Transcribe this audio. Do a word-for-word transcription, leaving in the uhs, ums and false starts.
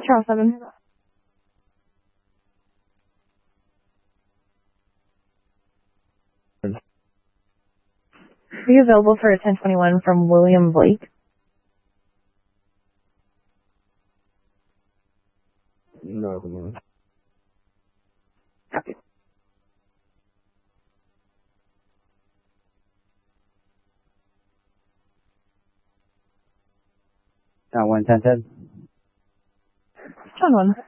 Charles seven. Are you available for a ten twenty-one from William Blake? No, the moment. Copy. Not one ten ten. John one.